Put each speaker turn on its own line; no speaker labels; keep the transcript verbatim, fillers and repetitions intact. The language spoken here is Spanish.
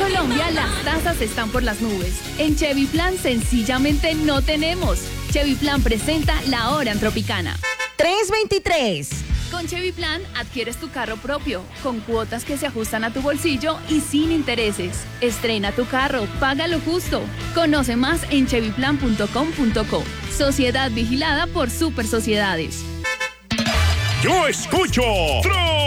Colombia las tasas están por las nubes. En Chevy Plan sencillamente no tenemos. Chevy Plan presenta la hora en Tropicana.
tres veintitrés.
Con Chevy Plan adquieres tu carro propio, con cuotas que se ajustan a tu bolsillo y sin intereses. Estrena tu carro, págalo justo. Conoce más en chevy plan punto com punto co. Sociedad vigilada por Super Sociedades.
Yo escucho